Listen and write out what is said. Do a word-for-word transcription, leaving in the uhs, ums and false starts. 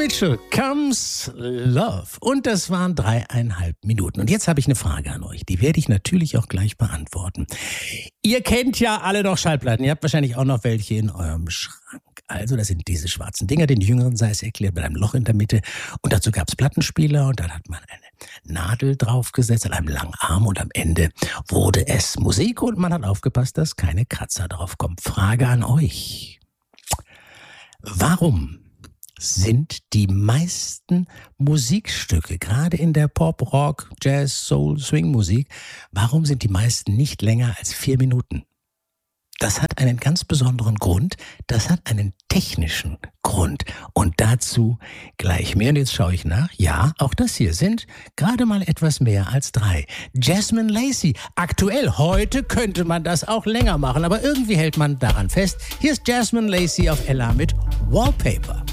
Mitchell, Comes Love. Und das waren dreieinhalb Minuten. Und jetzt habe ich eine Frage an euch. Die werde ich natürlich auch gleich beantworten. Ihr kennt ja alle noch Schallplatten. Ihr habt wahrscheinlich auch noch welche in eurem Schrank. Also, das sind diese schwarzen Dinger, den Jüngeren sei es erklärt, mit einem Loch in der Mitte. Und dazu gab es Plattenspieler und dann hat man eine Nadel draufgesetzt an einem langen Arm und am Ende wurde es Musik und man hat aufgepasst, dass keine Kratzer drauf kommen. Frage an euch. Warum sind die meisten Musikstücke, gerade in der Pop, Rock, Jazz, Soul, Swing-Musik, warum sind die meisten nicht länger als vier Minuten? Das hat einen ganz besonderen Grund, das hat einen technischen Grund und dazu gleich mehr. Und jetzt schaue ich nach, ja, auch das hier sind gerade mal etwas mehr als drei. Jasmine Lacey, aktuell, heute könnte man das auch länger machen, aber irgendwie hält man daran fest. Hier ist Jasmine Lacey auf Ella mit Wallpaper.